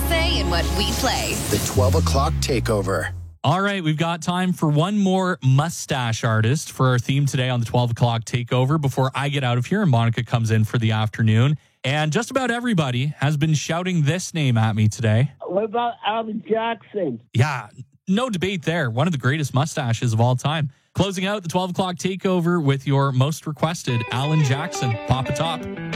say in what we play. The 12 o'clock takeover. All right, we've got time for one more mustache artist for our theme today on the 12 o'clock takeover before I get out of here and Monica comes in for the afternoon. And just about everybody has been shouting this name at me today. What about Alan Jackson? Yeah, no debate there. One of the greatest mustaches of all time. Closing out the 12 o'clock takeover with your most requested Alan Jackson. Pop a top.